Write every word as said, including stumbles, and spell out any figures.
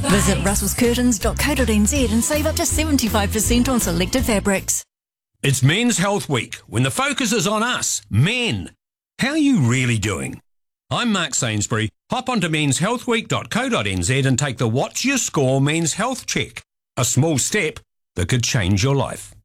Visit russels curtains dot co dot n z and save up to seventy-five percent on selected fabrics. It's Men's Health Week, when the focus is on us, men. How are you really doing? I'm Mark Sainsbury. Hop onto mens health week dot co dot n z and take the What's Your Score Men's Health Check. A small step that could change your life.